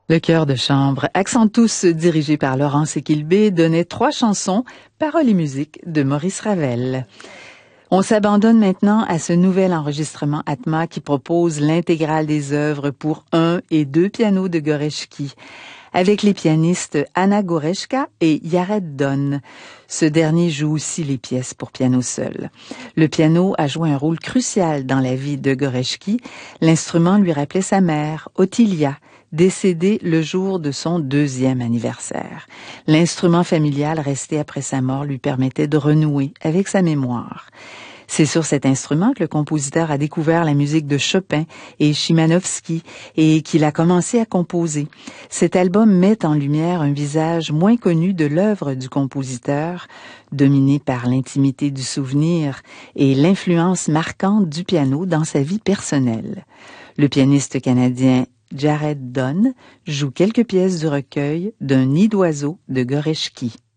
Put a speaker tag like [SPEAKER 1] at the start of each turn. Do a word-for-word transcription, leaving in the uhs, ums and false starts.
[SPEAKER 1] Le chœur de chambre Accentus, dirigé par Laurence Equilbé, donnait trois chansons, paroles et musique de Maurice Ravel. On s'abandonne maintenant à ce nouvel enregistrement Atma qui propose l'intégrale des œuvres pour un et deux pianos de Gorecki, avec les pianistes Anna Goreczka et Jared Donn. Ce dernier joue aussi les pièces pour piano seul. Le piano a joué un rôle crucial dans la vie de Gorecki. L'instrument lui rappelait sa mère, Ottilia, décédée le jour de son deuxième anniversaire. L'instrument familial resté après sa mort lui permettait de renouer avec sa mémoire. C'est sur cet instrument que le compositeur a découvert la musique de Chopin et Chimanovski et qu'il a commencé à composer. Cet album met en lumière un visage moins connu de l'œuvre du compositeur, dominé par l'intimité du souvenir et l'influence marquante du piano dans sa vie personnelle. Le pianiste canadien Jared Donn joue quelques pièces du recueil d'un nid d'oiseau de Gorecki.